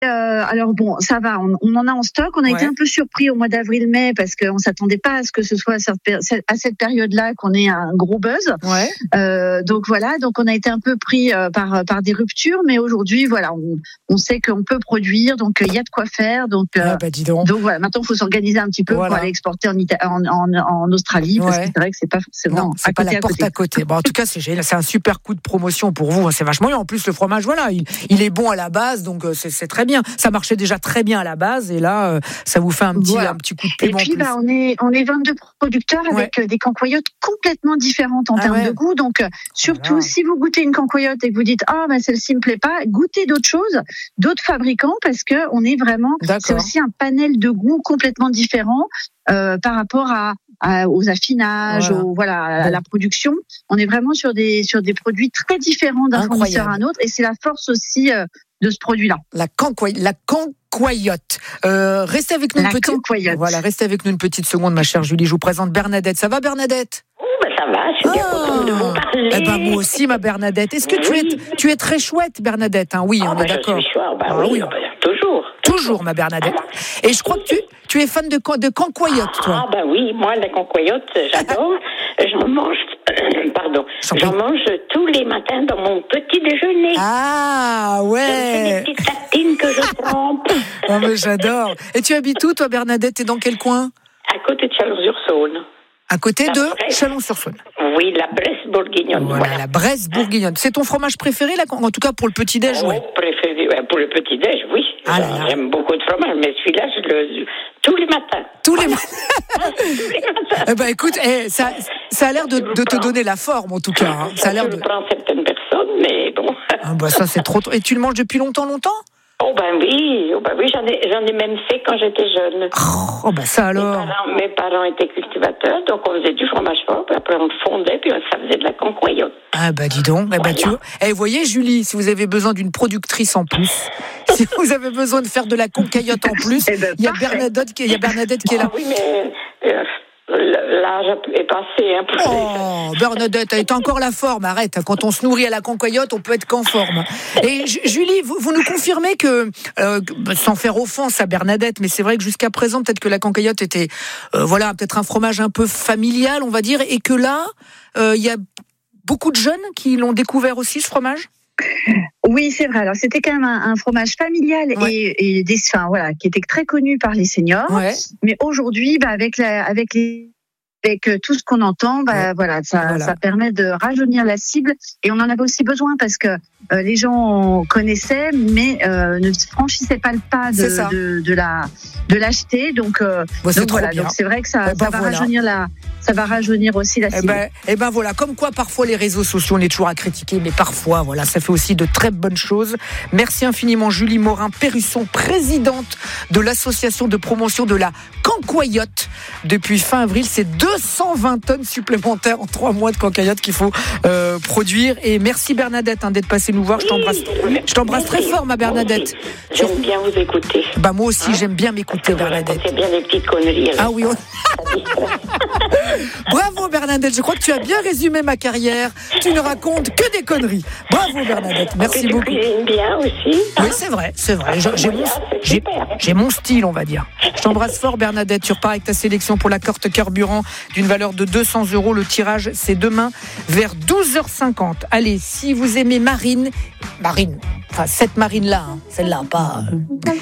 alors bon, ça va, on en a en stock. On a été un peu surpris au mois d'avril-mai parce qu'on s'attendait pas à ce que ce soit à cette période-là qu'on ait un gros buzz. Donc voilà, donc on a été un peu pris par des ruptures, mais aujourd'hui, voilà, on sait qu'on peut produire, donc il y a de quoi faire. Donc voilà, maintenant il faut s'organiser un petit peu pour aller exporter en Australie, parce que c'est vrai que c'est pas forcément. Non, c'est pas la porte à côté. Bon, en tout cas, c'est génial, c'est un super coup de promotion pour vous. C'est vachement bien. En plus, le fromage, voilà, il est bon à la base, donc c'est très bien. Ça marchait déjà très bien à la base, et là, ça vous fait un petit coup de plume. Et puis, on est 22 producteurs avec des cancoyotes complètement différentes en termes de goût. Donc, surtout, si vous goûtez une cancoyote et que vous dites, celle-ci me plaît pas, goûtez d'autres choses, d'autres fabricants, parce que on est vraiment, c'est aussi un panel de goûts complètement différent par rapport aux affinages, à la production. On est vraiment sur des produits très différents d'un fournisseur à un autre, et c'est la force aussi de ce produit-là. La cancoyote. Restez avec nous restez avec nous une petite seconde, ma chère Julie. Je vous présente Bernadette. Ça va, Bernadette? Ça va, je suis bien contente de vous parler. Moi aussi, ma Bernadette. Est-ce que tu es très chouette, Bernadette, hein? Oui, on est d'accord. Je suis chouette, toujours. Toujours, ma Bernadette. Et je crois que tu es fan de cancoyote, toi. Oui, moi, la cancoyote, j'adore. J'en mange tous les matins dans mon petit déjeuner. Ah, ouais. Des petites tartines que je trempe. Mais j'adore. Et tu habites où, toi, Bernadette? T'es dans quel coin? À côté de Chalon-sur-Saône. À côté de Chalon-sur-Saône. Oui, la Bresse bourguignonne. Voilà, la Bresse bourguignonne. C'est ton fromage préféré, là, en tout cas pour le petit-déj? Préféré, pour le petit-déj, oui. J'aime beaucoup de fromage, mais celui-là, je le tous les matins. Tous les matins. Écoute, ça a l'air de te donner la forme, en tout cas. Hein. Ça a l'air je prends certaines personnes, mais bon. Ça, c'est trop. Et tu le manges depuis longtemps? Oui, j'en ai même fait quand j'étais jeune. Ça alors. Mes parents étaient cultivateurs, donc on faisait du fromage fort, puis après on le fondait, puis ça faisait de la cancoyote. Dis donc, tu vois. Vous voyez, Julie, si vous avez besoin d'une productrice en plus, si vous avez besoin de faire de la cancoyote en plus, il y a Bernadette qui est là. Oui, mais l'âge est passé un peu. Bernadette, elle est encore la forme, arrête. Quand on se nourrit à la cancoyote, on peut être qu'en forme. Et Julie, vous nous confirmez que, sans faire offense à Bernadette, mais c'est vrai que jusqu'à présent, peut-être que la cancoyote était, peut-être un fromage un peu familial, on va dire, et que là, il y a beaucoup de jeunes qui l'ont découvert aussi, ce fromage? Oui, c'est vrai. Alors, c'était quand même un fromage familial et qui était très connu par les seniors. Mais aujourd'hui, avec tout ce qu'on entend, ça permet de rajeunir la cible, et on en avait aussi besoin parce que les gens connaissaient, mais ne franchissaient pas le pas de l'acheter. Donc c'est vrai que ça va rajeunir aussi la cible. Voilà, comme quoi parfois les réseaux sociaux, on est toujours à critiquer, mais parfois ça fait aussi de très bonnes choses. Merci infiniment Julie Morin-Perrusson, présidente de l'association de promotion de la cancoyote. Depuis fin avril, c'est 220 tonnes supplémentaires en 3 mois de cancoyote qu'il faut produire. Et merci Bernadette d'être passée nous voir. Je t'embrasse très fort, ma Bernadette. J'aime bien vous écouter. Moi aussi, j'aime bien m'écouter, Bernadette. C'est bien des petites conneries. Ah oui. Bravo Bernadette, je crois que tu as bien résumé ma carrière. Tu ne racontes que des conneries. Bravo Bernadette, merci beaucoup. Tu cuisines bien aussi. Oui, c'est vrai. J'ai mon style, on va dire. Je t'embrasse fort Bernadette. Tu repars avec ta sélection pour la carte carburant d'une valeur de 200 €. Le tirage, c'est demain vers 12h50. Allez, si vous aimez Marine, cette Marine-là, celle-là, pas...